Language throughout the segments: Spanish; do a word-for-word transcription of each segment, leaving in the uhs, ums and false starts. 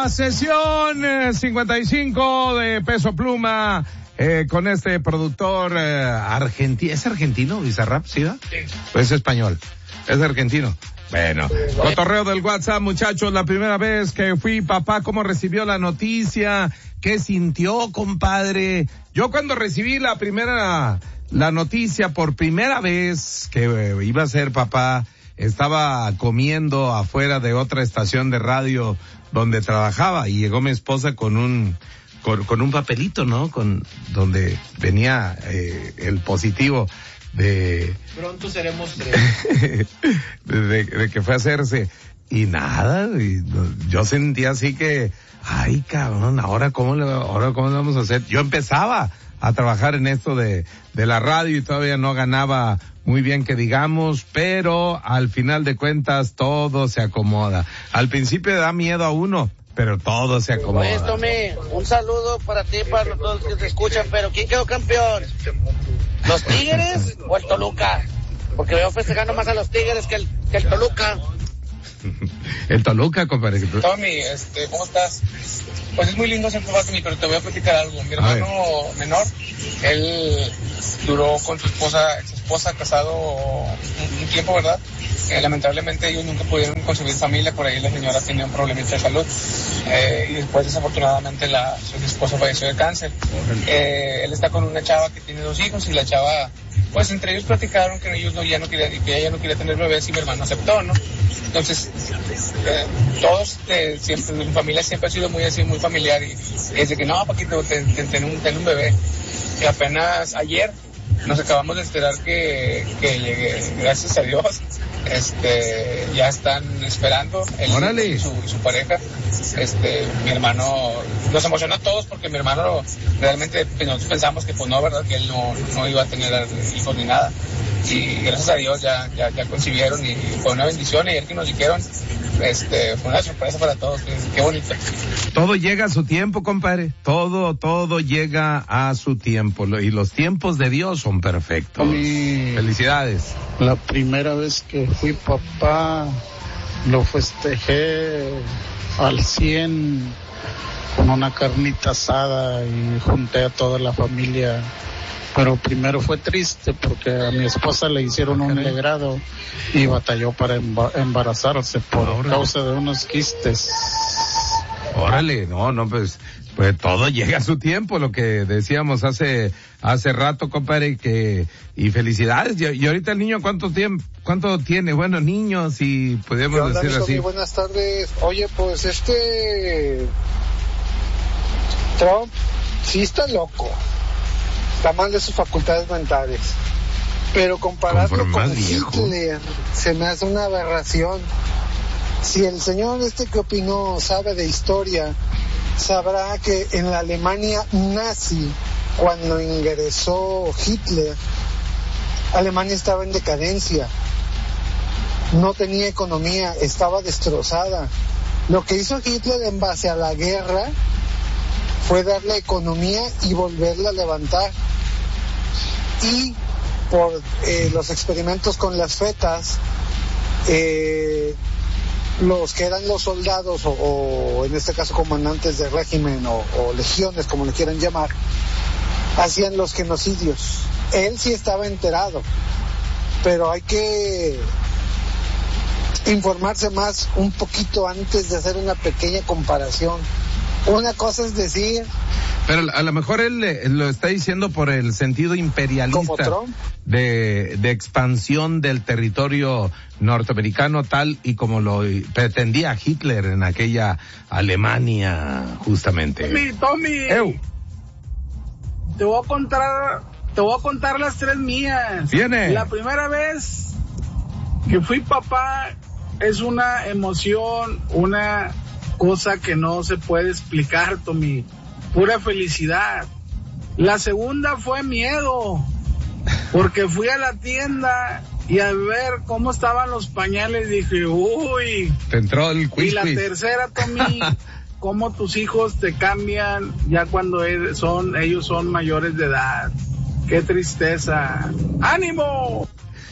la sesión eh, cincuenta y cinco de Peso Pluma eh, con este productor eh, argentino. ¿Es argentino, Bizarrap? ¿Sí, va? Sí. Pues es español. Es argentino. Bueno, cotorreo del WhatsApp, muchachos, la primera vez que fui papá, ¿cómo recibió la noticia? ¿Qué sintió, compadre? Yo cuando recibí la primera, la noticia por primera vez que eh, iba a ser papá, estaba comiendo afuera de otra estación de radio donde trabajaba y llegó mi esposa con un, con, con un papelito, ¿no? Con, donde venía, eh, el positivo de... Pronto seremos tres. de, de, de que fue a hacerse. Y nada, y yo sentía así que, ay cabrón, ahora cómo le, ahora cómo le vamos a hacer. Yo empezaba a trabajar en esto de, de la radio y todavía no ganaba muy bien que digamos, pero al final de cuentas todo se acomoda. Al principio da miedo a uno, pero todo se acomoda. Oye, Tommy, un saludo para ti, para todos los que te escuchan, pero ¿quién quedó campeón? ¿Los Tigres o el Toluca? Porque veo festejando más a los Tigres que el, que el Toluca. El Toluca, compadre. Tommy, este, ¿cómo estás? Pues es muy lindo ser papá, Tommy, pero te voy a platicar algo. Mi hermano menor, él duró con su esposa, su esposa casado un, un tiempo, ¿verdad? Eh, lamentablemente ellos nunca pudieron concebir familia, por ahí la señora tenía un problemita de salud, eh, y después desafortunadamente la, su esposo falleció de cáncer. Eh, él está con una chava que tiene dos hijos y la chava, pues entre ellos platicaron que ellos no, ya no querían, que ella ya no quería tener bebés y mi hermano aceptó, ¿no? Entonces, eh, todos, eh, siempre, mi familia siempre ha sido muy así, muy familiar y, y desde que no, Paquito, ten, ten, ten, un, ten un bebé. Y apenas ayer nos acabamos de enterar que, que llegué, gracias a Dios, este, ya están esperando él y su, su pareja. Este, mi hermano, nos emocionó a todos porque mi hermano realmente, pues, nosotros pensamos que pues no, verdad, que él no, no iba a tener hijos ni nada. Y gracias a Dios ya, ya, ya concibieron y fue una bendición. Y ayer que nos dijeron, este, fue una sorpresa para todos. Qué, qué bonito. Todo llega a su tiempo, compadre. Todo, todo llega a su tiempo. Y los tiempos de Dios son perfectos. Mi... Felicidades. La primera vez que fui papá, lo festejé al cien con una carnita asada y junté a toda la familia. Pero primero fue triste porque a mi esposa le hicieron un legrado y batalló para embarazarse por Órale. causa de unos quistes. Órale, no, no, pues, pues todo llega a su tiempo, lo que decíamos hace, hace rato, compadre, que, y felicidades. Y, y ahorita el niño, ¿cuánto tiempo, cuánto tiene? Bueno, niños, si podemos onda, decir así. Muy buenas tardes. Oye, pues este, Trump, sí está loco. Está mal de sus facultades mentales, pero compararlo con Hitler se me hace una aberración. Si el señor este que opinó sabe de historia, sabrá que en la Alemania nazi, cuando ingresó Hitler, Alemania estaba en decadencia, no tenía economía, estaba destrozada. Lo que hizo Hitler en base a la guerra fue darle economía y volverla a levantar. Y por eh, los experimentos con las fetas, eh, los que eran los soldados o, o en este caso comandantes de régimen o, o legiones, como le quieran llamar, hacían los genocidios. Él sí estaba enterado, pero hay que informarse más un poquito antes de hacer una pequeña comparación. Una cosa es decir... Pero a lo mejor él lo está diciendo por el sentido imperialista de, de expansión del territorio norteamericano, tal y como lo pretendía Hitler en aquella Alemania, justamente. Tommy, Tommy, Ew. te voy a contar, te voy a contar las tres mías. Viene. La primera vez que fui papá es una emoción, una cosa que no se puede explicar, Tommy. Pura felicidad. La segunda fue miedo, porque fui a la tienda y al ver cómo estaban los pañales dije, uy. Te entró el quiz. Y la tercera, Tommy, cómo tus hijos te cambian ya cuando son, ellos son mayores de edad. Qué tristeza. ¡Ánimo!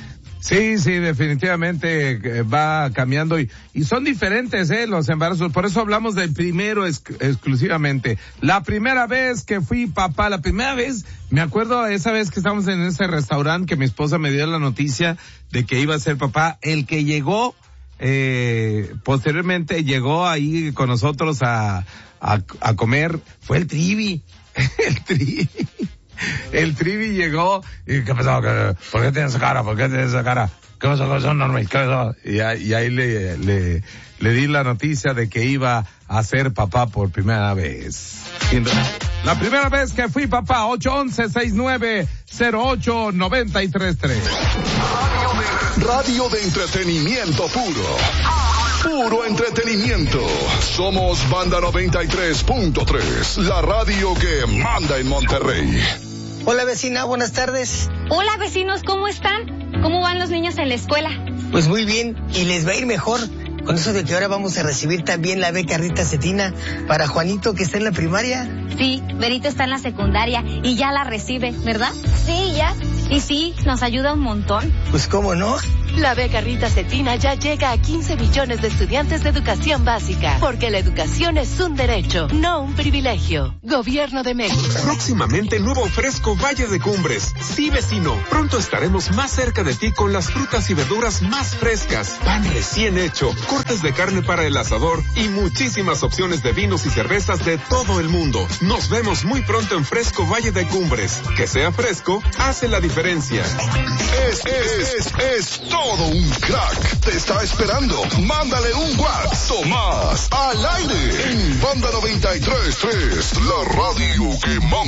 Sí, sí, definitivamente va cambiando y, y son diferentes, eh, los embarazos. Por eso hablamos del primero ex, exclusivamente. La primera vez que fui papá, la primera vez, me acuerdo esa vez que estábamos en ese restaurante que mi esposa me dio la noticia de que iba a ser papá. El que llegó, eh, posteriormente llegó ahí con nosotros a, a, a comer, fue el Trivi. el Trivi. El Trivi llegó y ¿qué pasó? ¿Por qué tienes esa cara? ¿Por qué tienes esa cara? ¿Qué pasó? ¿Qué pasó, Norma? ¿Qué pasó? Y, y ahí le, le, le di la noticia de que iba a ser papá por primera vez. La primera vez que fui papá, ocho once, sesenta y nueve cero ocho, noventa y tres tres. Radio de entretenimiento puro. Puro entretenimiento. Somos Banda noventa y tres punto tres, la radio que manda en Monterrey. Hola vecina, buenas tardes. Hola vecinos, ¿cómo están? ¿Cómo van los niños en la escuela? Pues muy bien, y les va a ir mejor con eso de que ahora vamos a recibir también la beca Rita Cetina para Juanito que está en la primaria. Sí, Berito está en la secundaria y ya la recibe, ¿verdad? Sí, ya. Y sí, nos ayuda un montón. Pues cómo no. La beca Rita Cetina ya llega a quince millones de estudiantes de educación básica, porque la educación es un derecho, no un privilegio. Gobierno de México. Próximamente nuevo Fresco Valle de Cumbres. Sí, vecino, pronto estaremos más cerca de ti con las frutas y verduras más frescas, pan recién hecho, cortes de carne para el asador y muchísimas opciones de vinos y cervezas de todo el mundo. Nos vemos muy pronto en Fresco Valle de Cumbres. Que sea fresco, hace la diferencia. Es, es, es, es todo un crack. Te está esperando. Mándale un WhatsApp. Tomás al aire en Banda noventa y tres punto tres, la radio que manda.